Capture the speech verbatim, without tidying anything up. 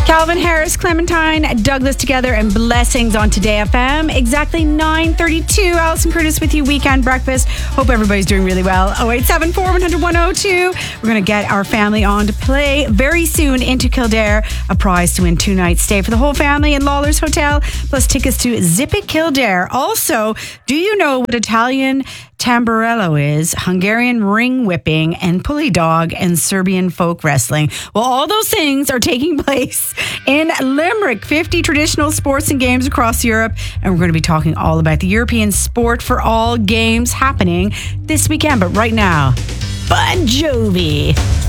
Calvin Harris, Clementine, Douglas together, and blessings on Today F M. Exactly nine thirty-two. Alison Curtis with you, Weekend Breakfast. Hope everybody's doing really well. oh eight seven four, one hundred, one oh two. We're going to get our family on to play very soon into Kildare. A prize to win two nights stay for the whole family in Lawler's Hotel, plus tickets to Zip It Kildare. Also, do you know what Italian tamburello is, Hungarian ring whipping, and pulley dog, and Serbian folk wrestling? Well, all those things are taking place in Limerick. fifty traditional sports and games across Europe, and we're going to be talking all about the European Sport for All games happening this weekend. But right now, Bon Jovi.